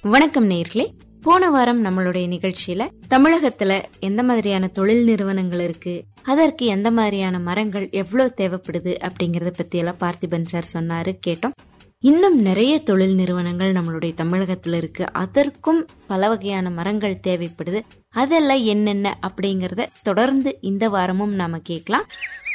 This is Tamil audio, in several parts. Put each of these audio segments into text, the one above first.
வணக்கம் நேயர்களே. போன வாரம் நம்மளுடைய நிகழ்ச்சியில தமிழகத்துல எந்த மாதிரியான தொழில் நிறுவனங்கள் இருக்கு, அதற்கு எந்த மாதிரியான மரங்கள் எவ்வளவு தேவைப்படுது அப்படிங்கறத பத்தி எல்லாம் பார்த்திபன் சார் சொன்னாரு, கேட்டோம். இன்னும் நிறைய தொழில் நிறுவனங்கள் நம்மளுடைய தமிழகத்துல இருக்கு, அதற்கும் பல வகையான மரங்கள் தேவைப்படுது. அதெல்லாம் என்னென்ன அப்படிங்கறத தொடர்ந்து இந்த வாரமும் நாம கேட்கலாம்.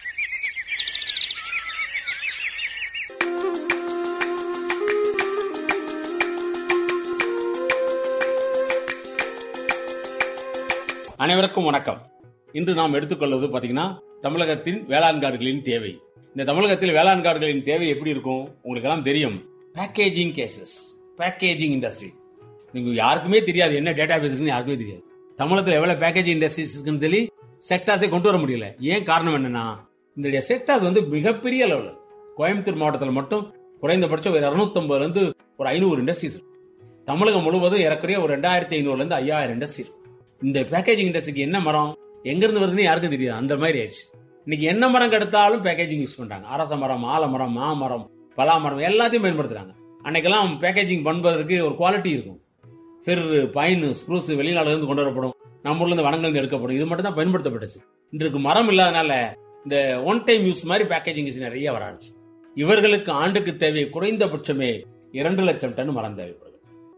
அனைவருக்கும் வணக்கம். இன்று நாம் எடுத்துக்கொள்வது பாத்தீங்கன்னா தமிழகத்தின் வேளாண் காடுகளின் தேவை. இந்த தமிழகத்தில் வேளாண் காடுகளின் தேவை எப்படி இருக்கும் உங்களுக்கு எல்லாம் தெரியும். Packaging cases, packaging industry. நீங்க யாருக்குமே தெரியாது என்ன டேட்டா பேஸ் இருக்குன்னு யாருக்குமே தெரியாது. தமிழகத்தில் எவ்வளவு பேக்கேஜிங் இண்டஸ்ட்ரீஸ் இருக்குன்னு சொல்லி செக்டார்ஸை கொண்டு வர முடியல. ஏன் காரணம் என்னன்னா, இந்த செக்டார்ஸ் மிகப்பெரிய அளவில் கோயம்புத்தூர் மாவட்டத்தில் மட்டும் குறைந்தபட்சம் ஒரு 250 இருந்து ஒரு 500 இண்டஸ்ட்ரீஸ் இருக்கு. தமிழகம் முழுவதும் ஏறக்குறைய ஒரு 2500 இருந்து 5000 இண்டஸ்ட்ரி இருக்கு. இந்த பேக்கேஜிங் இண்டஸ்ட்ரிக்கு என்ன மரம் எங்க இருந்து வருதுன்னு யாருக்கும் தெரியாது. அந்த மாதிரி ஆயிடுச்சு. இன்னைக்கு என்ன மரம் கெடுத்தாலும் பேக்கேஜிங் யூஸ் பண்றாங்க. அரச மரம், ஆலமரம், மாமரம், பலாமரம் எல்லாத்தையும் பயன்படுத்துறாங்க. அன்னைக்கெல்லாம் பேக்கேஜிங் பண்ணுவதற்கு ஒரு குவாலிட்டி இருக்கும். ஃபெர், பைன், ஸ்ப்ரூஸ் வெளிநாடுல இருந்து கொண்டு வரப்படும், நம்ம ஊர்ல இருந்து வனங்கள்ந்து எடுக்கப்படும். இது மட்டும் தான் பயன்படுத்தப்பட்டுச்சு. இன்றைக்கு மரம் இல்லாதனால இந்த ஒன் டைம் யூஸ் மாதிரி பேக்கேஜிங் நிறைய வர ஆரம்பிச்சு. இவர்களுக்கு ஆண்டுக்கு தேவை குறைந்தபட்சமே 2 லட்சம் டன் மரம் தேவைப்படுது.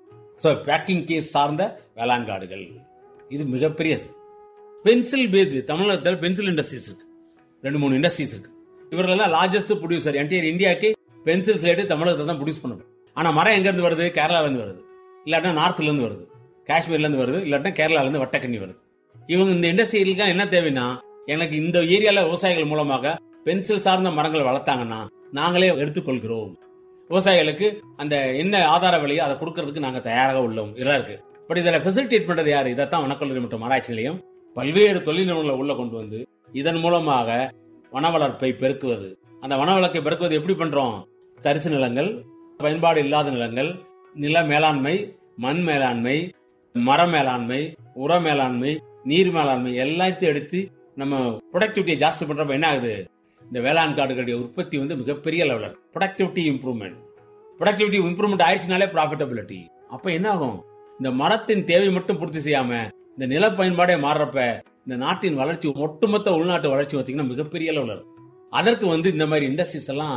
பேக்கிங் கேஸ் சார்ந்த வேளாண் காடுகள் இது மிகப்பெரிய. பென்சில் பேஸ்டு தமிழகத்தில் பென்சில் இண்டஸ்ட்ரீஸ் இருக்கு, 2-3 இண்டஸ்ட்ரீஸ் இருக்கு. இவர்கள் தான் லார்ஜஸ்ட் ப்ரொடியூசர். என்டையர் இந்தியாவுக்கு பென்சில் ஸ்லேட்டு தமிழகத்தில் தான் ப்ரொடியூஸ் பண்ணணும். ஆனா மரம் எங்க இருந்து வருது? கேரளால இருந்து வருது, இல்லாட்டா நார்த்ல இருந்து வருது, காஷ்மீர்ல இருந்து வருது, இல்லாட்டா கேரளால இருந்து வட்டக்கண்ணி வருது. இவங்க இந்த இண்டஸ்ட்ரிகளுக்கு என்ன தேவைன்னா, எனக்கு இந்த ஏரியால விவசாயிகள் மூலமாக பென்சில் சார்ந்த மரங்கள் வளர்த்தாங்கன்னா நாங்களே எடுத்துக்கொள்கிறோம். விவசாயிகளுக்கு அந்த என்ன ஆதார விலையோ அதை கொடுக்கறதுக்கு நாங்க தயாராக உள்ளோம். இதெல்லாம் இருக்கு. பட் இதில் ஃபெசிலிட்டேட் பண்றது யாரு? இதைத்தான் வனக்கல்லூரி மற்றும் ஆராய்ச்சி நிலையம் பல்வேறு தொழில் நிறுவனங்களை உள்ள கொண்டு வந்து இதன் மூலமாக வன வளர்ப்பை பெருக்குவது. அந்த வன வளர்ப்பை பெருக்குவது எப்படி பண்றோம்? தரிசு நிலங்கள், பயன்பாடு இல்லாத நிலங்கள், நில மேலாண்மை, மண் மேலாண்மை, மர மேலாண்மை, உர மேலாண்மை, நீர் மேலாண்மை எல்லாத்தையும் எடுத்து நம்ம ப்ரொடக்டிவிட்டியை ஜாஸ்தி பண்றப்ப என்ன ஆகுது? இந்த வேளாண் காடுகளுடைய உற்பத்தி மிகப்பெரிய லெவலர். Productivity improvement ஆயிடுச்சுனாலே profitability. அப்ப என்ன ஆகும்? இந்த மரத்தின் தேவை மட்டும் பூர்த்தி செய்யாம இந்த நில பயன்பாடே மாறுறப்ப இந்த நாட்டின் வளர்ச்சி, ஒட்டுமொத்த உள்நாட்டு வளர்ச்சி பார்த்தீங்கன்னா மிகப்பெரிய அளவில் இருக்கும். அதற்கு இந்த மாதிரி இண்டஸ்ட்ரீஸ் எல்லாம்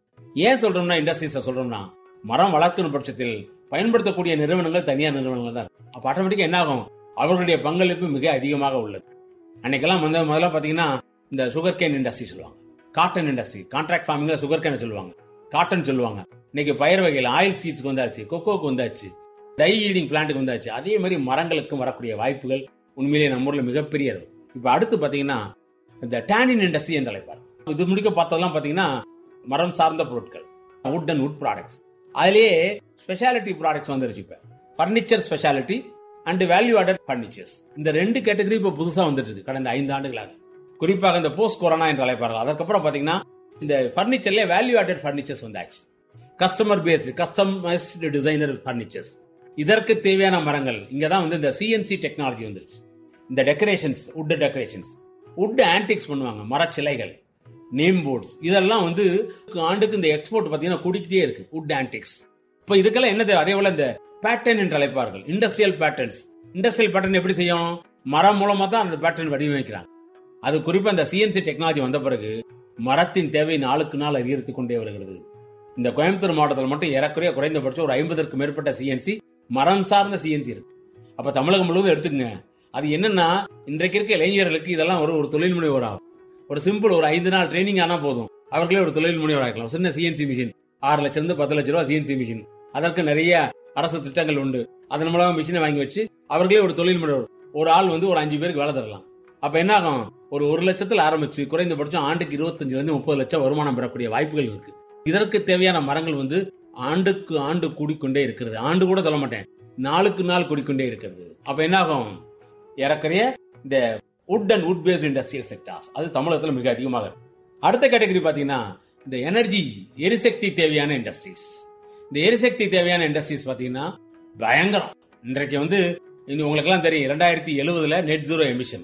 ஏன் சொல்றோம்னா, இண்டஸ்ட்ரீஸ் சொல்றோம்னா மரம் வளர்க்கும் பட்சத்தில் பயன்படுத்தக்கூடிய நிறுவனங்கள் தனியார் நிறுவனங்கள் தான். அப்ப ஆட்டோமேட்டிக்கா என்ன ஆகும்? அவர்களுடைய பங்களிப்பு மிக அதிகமாக உள்ளது. அன்னைக்கெல்லாம் முதல்ல பாத்தீங்கன்னா இந்த சுகர் கேன் இண்டஸ்ட்ரி சொல்லுவாங்க, cotton industry, contract ஃபார்மிங்ல sugar cane சொல்லுவாங்க, காட்டன் சொல்லுவாங்க. இன்னைக்கு பயிர் வகையில் ஆயில் சீட்ஸ்க்கு வந்தாச்சு, கொக்கோக்கு வந்தாச்சு, டை ஈல்டிங் பிளான்ட்டுக்கு வந்தாச்சு. அதே மாதிரி மரங்களுக்கும் வரக்கூடிய வாய்ப்புகள் உண்மையிலேயே நம்ம ஊர்ல மிகப்பெரிய. இப்ப அடுத்து பாத்தீங்கன்னா இந்த டேனின் இண்டஸ்ட்ரி என்று அழைப்பார். இது முடிக்க பார்த்ததெல்லாம் பாத்தீங்கன்னா மரம் சார்ந்த பொருட்கள், வுட் அண்ட் வுட் ப்ராடக்ட்ஸ். அதுலயே ஸ்பெஷாலிட்டி ப்ராடக்ட்ஸ் வந்துருச்சு. இப்ப furniture speciality and value added furnitures, இந்த 2 கேட்டகரி இப்ப புதுசா வந்துட்டு இருக்கு கடந்த 5 ஆண்டுகளாக. குறிப்பாக இந்த போஸ்ட் கொரோனா என்று அழைப்பார்கள். அதற்கப்புறம் பாத்தீங்கன்னா இந்த பர்னிச்சர்ல வேல்யூ ஆடட் பர்னிச்சர்ஸ் வந்தாச்சு. Customer based, customised designer furnitures. இதற்கு தேவையான மரங்கள் இங்கதான் இந்த சிஎன்சி டெக்னாலஜி வந்துருச்சு. இந்த decorations, would decorations, would antics பண்ணுவாங்க, மரச்சிலைகள், நேம் போர்ட்ஸ், இதெல்லாம் ஆண்டுக்கு இந்த எக்ஸ்போர்ட் பாத்தீங்கன்னா கூடிக்கிட்டே இருக்கு. Would antics. இப்ப இதுக்கெல்லாம் என்ன தேவை? அதே போல இந்த பேட்டர்ன் என்று அழைப்பார்கள், இண்டஸ்ட்ரியல் பேட்டர்ன்ஸ். இண்டஸ்ட்ரியல் பேட்டர்ன் எப்படி செய்யும்? மரம் மூலமா தான் அந்த பேட்டர்ன் வடிவமைக்கிறாங்க. அது குறிப்பா இந்த சிஎன்சி டெக்னாலஜி வந்த பிறகு மரத்தின் தேவை நாளுக்கு நாள் அதிகரித்துக் கொண்டே வருகிறது. இந்த கோயம்புத்தூர் மாவட்டத்தில் மட்டும் ஏறக்குறைய குறைந்தபட்சம் ஒரு 50க்கும் மேற்பட்ட சிஎன்சி, மரம் சார்ந்த சிஎன்சி இருக்கு. அப்ப தமிழகம் முழுவதும் எடுத்துக்கங்க. அது என்னன்னா, இன்றைக்கு இருக்க இளைஞர்களுக்கு இதெல்லாம் ஒரு தொழில் முனைவர் ஆகும். ஒரு சிம்பிள் ஒரு 5 நாள் ட்ரைனிங் ஆனா போதும், அவர்களே ஒரு தொழில் முனைவர் ஆகலாம். சின்ன சிஎன்சி மிஷின் 6 லட்சம் இருந்து 10 லட்சம் ரூபாய் சிஎன்சி மிஷின். அதற்கு நிறைய அரசு திட்டங்கள் உண்டு. அதன் மூலமா மிஷினை வாங்கி வச்சு அவர்களே ஒரு தொழில் முனைவர், ஒரு ஆள் ஒரு 5 பேருக்கு வேலை தரலாம். அப்ப என்ன ஆகும்? ஒரு 1 லட்சத்தில் ஆரம்பிச்சு குறைந்தபட்சம் ஆண்டுக்கு 25-30 லட்சம் வருமானம் பெறக்கூடிய வாய்ப்புகள் இருக்கு. இதற்கு தேவையான மரங்கள் ஆண்டுக்கு ஆண்டு கூடிக்கொண்டே இருக்கிறது. ஆண்டு கூட சொல்ல மாட்டேன், நாளுக்கு நாள் கூடிக்கொண்டே இருக்கிறது. அப்ப என்ன ஆகும்? ஏறக்குறைய இந்த would and would paste industrial sectors அது தமிழகத்தில் மிக அதிகமாக இருக்கு. அடுத்த கேட்டகரி பாத்தீங்கன்னா இந்த எனர்ஜி, எரிசக்தி தேவையான இண்டஸ்ட்ரீஸ். இந்த எரிசக்தி தேவையான இண்டஸ்ட்ரீஸ் பாத்தீங்கன்னா பயங்கரம். இன்றைக்கு உங்களுக்கு எல்லாம் தெரியும், 2070 நெட் ஜீரோ எமிஷன்,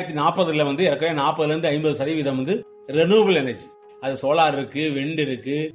2040 ஏற்கனவே 40% 50% ரெனியூவபிள் எனர்ஜி. அது சோலார் இருக்கு, விண்ட் இருக்கு,